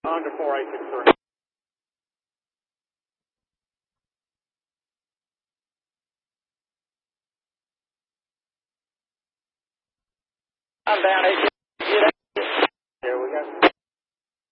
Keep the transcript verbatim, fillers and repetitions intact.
On to four eight six three. I'm down eight.